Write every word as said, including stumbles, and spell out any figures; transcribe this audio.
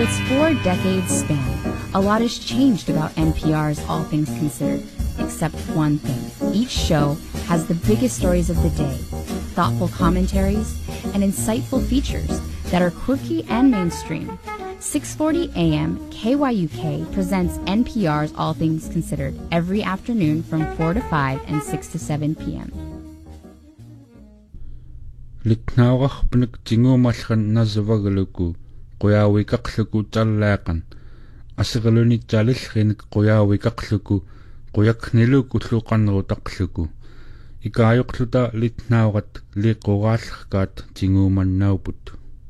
its four decades span, a lot has changed about N P R's All Things Considered, except one thing. Each show has the biggest stories of the day, thoughtful commentaries, and insightful features that are quirky and mainstream. six forty A M K Y U K presents N P R's All Things Considered every afternoon from four to five and six to seven P M Liknaawaqpnik tinguumallan nasavagaluku quyaawikaqluku tallaaqan asiqalunitsalillrinik quyaawikaqluku quyakniluku lluqannerutaqluku ikaayoqluta litnaawat liquraallrkaat tinguumannauput